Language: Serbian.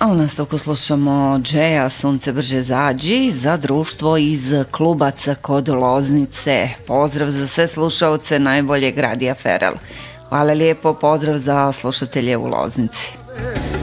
A u nastavku slušamo Džeja Sunce brže zađi za društvo iz Klubaca kod Loznice. Pozdrav za sve slušaoce najboljeg radija Feral. Hvala lijepo, pozdrav za slušatelje u Loznici.